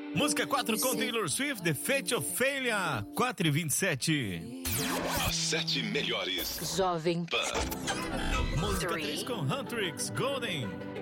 Música 4 com Taylor Swift, The Fate of Failure, 4:27. As 7 melhores. Jovem Pan. Música 3 com Huntrix, Golden.